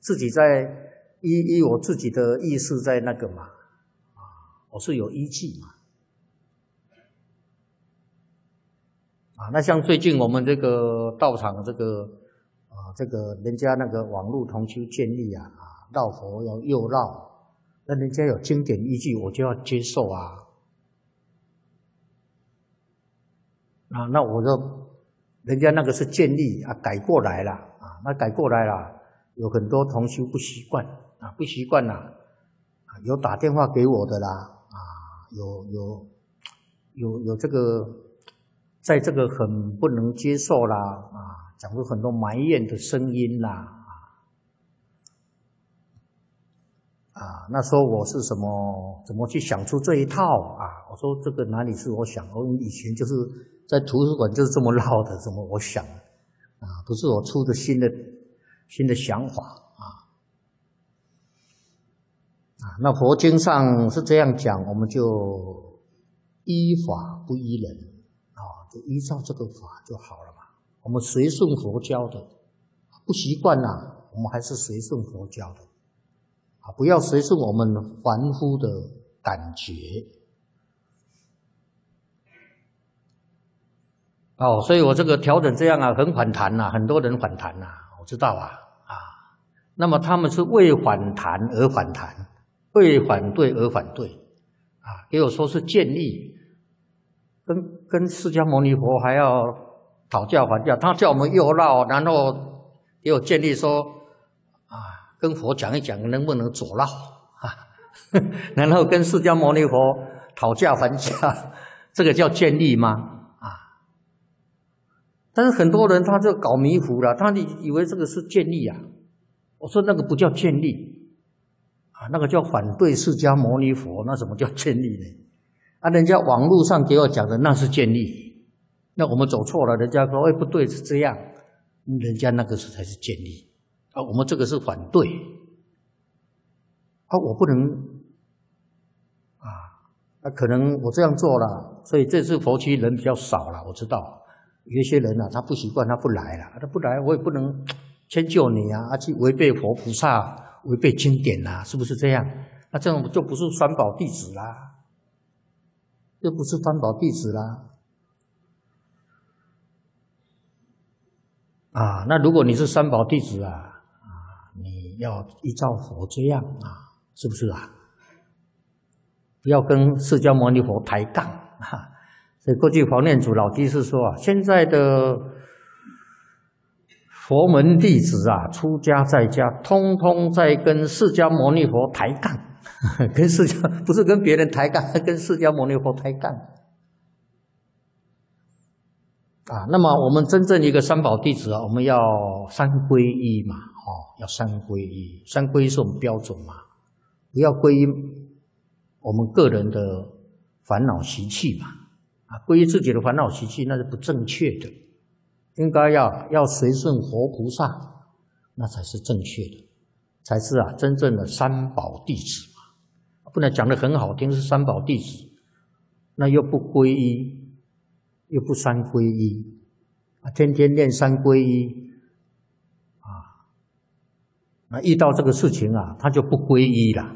自己在依我自己的意识在那个嘛，啊，我是有依据嘛。啊，那像最近我们这个道场这个人家那个网络同修建立啊，绕佛要右绕，那人家有经典依据，我就要接受啊。啊，那我就人家那个是建立啊，改过来了啊，那改过来了，有很多同修不习惯啊，不习惯啦，有打电话给我的啦，啊，有这个。在这个很不能接受啦，啊，讲出很多埋怨的声音啦，啊，那说我是怎么去想出这一套啊？我说这个哪里是我想，我以前就是在图书馆就是这么绕的，怎么我想啊？不是我出的新的想法啊，那佛经上是这样讲，我们就依法不依人。就依照这个法就好了嘛。我们随顺佛教的，不习惯啦，我们还是随顺佛教的，啊，不要随顺我们凡夫的感觉。哦，所以我这个调整这样啊，很反弹呐，很多人反弹呐，我知道啊，那么他们是为反弹而反弹，为反对而反对，啊，给我说是建立。跟释迦牟尼佛还要讨价还价，他叫我们右绕，然后给我建议说，啊，跟佛讲一讲能不能左绕啊，然后跟释迦牟尼佛讨价还价，这个叫建立吗？啊，但是很多人他就搞迷糊了，他以为这个是建立啊，我说那个不叫建立啊，那个叫反对释迦牟尼佛，那什么叫建立呢？啊，人家网络上给我讲的那是建立，那我们走错了，人家说哎不对是这样，人家那个才是建立啊，我们这个是反对啊，我不能啊，那可能我这样做了，所以这次佛区人比较少了，我知道有一些人啊，他不习惯，他不来了，他不来我也不能迁就你啊，去违背佛菩萨，违背经典啊，是不是这样？那这种就不是三宝弟子啦。这不是三宝弟子啦，啊，那如果你是三宝弟子啊，你要依照佛这样啊，是不是啊？不要跟释迦牟尼佛抬杠啊！所以过去黄念祖老居士说啊，现在的佛门弟子啊，出家在家，通通在跟释迦牟尼佛抬杠。跟释迦不是跟别人抬杠，跟释迦牟尼佛抬杠啊。那么我们真正一个三宝弟子啊，我们要三皈依嘛，要三皈依，三皈依是我们标准嘛，不要皈依我们个人的烦恼习气嘛，啊，皈依自己的烦恼习气那是不正确的，应该要随顺佛菩萨，那才是正确的，才是啊真正的三宝弟子。不能讲得很好听是三宝弟子，那又不皈依，又不三皈依，天天念三皈依，那遇到这个事情啊，他就不皈依了，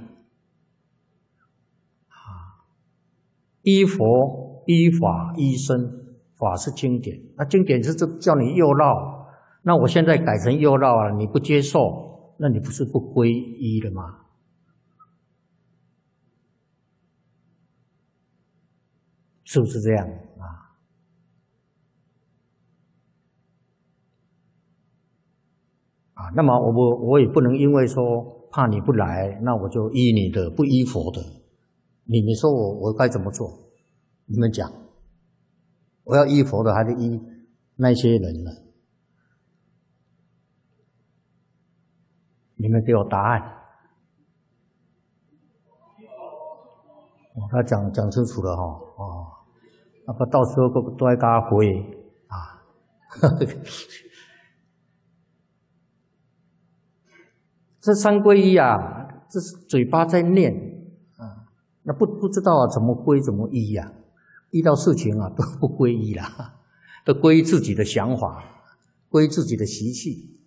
依佛、依法、依僧，法是经典，那经典是叫你右绕，那我现在改成右绕啊，你不接受，那你不是不皈依了吗？是不是这样啊？那么我也不能因为说怕你不来，那我就依你的，不依佛的。你说我该怎么做？你们讲，我要依佛的，还是依那些人呢？你们给我答案。他讲清楚了那么到时候都要跟他回啊。这三皈依啊，这是嘴巴在念啊，那不知道怎么皈怎么依啊，遇到事情啊都不皈依啦，都皈依自己的想法，皈依自己的习气。